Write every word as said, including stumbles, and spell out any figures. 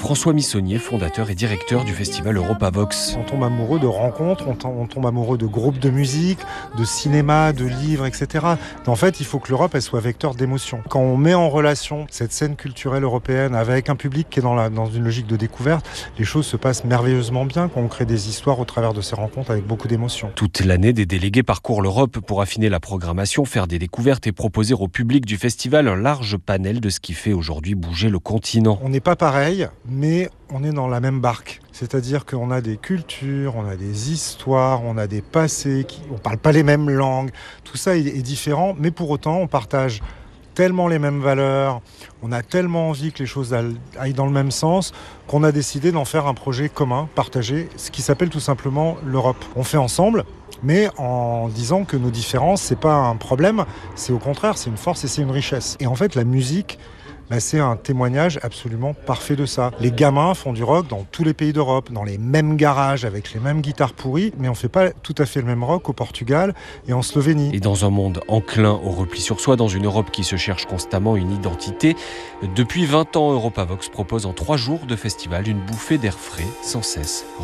François Missonnier, fondateur et directeur du festival Europavox. On tombe amoureux de rencontres, on tombe, on tombe amoureux de groupes de musique, de cinéma, de livres, et cetera. En fait, il faut que l'Europe elle soit vecteur d'émotion. Quand on met en relation cette scène culturelle européenne avec un public qui est dans, la, dans une logique de découverte, les choses se passent merveilleusement bien quand on crée des histoires au travers de ces rencontres avec beaucoup d'émotion. Toute l'année, des délégués parcourent l'Europe pour affiner la programmation, faire des découvertes et proposer au public du festival un large panel de ce qui fait aujourd'hui bouger le continent. On n'est pas pareil, mais on est dans la même barque. C'est-à-dire qu'on a des cultures, on a des histoires, on a des passés, qui, on ne parle pas les mêmes langues. Tout ça est, est différent, mais pour autant, on partage tellement les mêmes valeurs, on a tellement envie que les choses aillent dans le même sens qu'on a décidé d'en faire un projet commun, partagé, ce qui s'appelle tout simplement l'Europe. On fait ensemble, mais en disant que nos différences, c'est pas un problème, c'est au contraire, c'est une force et c'est une richesse. Et en fait, la musique, bah, c'est un témoignage absolument parfait de ça. Les gamins font du rock dans tous les pays d'Europe, dans les mêmes garages, avec les mêmes guitares pourries, mais on fait pas tout à fait le même rock au Portugal et en Slovénie. Et dans un monde enclin au repli sur soi, dans une Europe qui se cherche constamment une identité, depuis vingt ans, Europavox propose en trois jours de festival une bouffée d'air frais sans cesse